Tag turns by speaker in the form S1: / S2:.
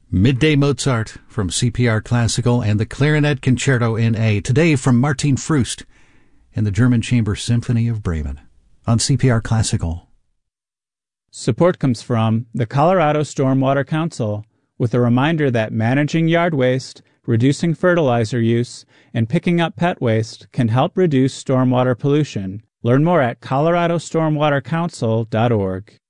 S1: Midday Mozart from CPR Classical and the Clarinet Concerto in A. Today from Martin Frust and the German Chamber Symphony of Bremen on CPR Classical.
S2: Support comes from the Colorado Stormwater Council with a reminder that managing yard waste, reducing fertilizer use, and picking up pet waste can help reduce stormwater pollution. Learn more at coloradostormwatercouncil.org.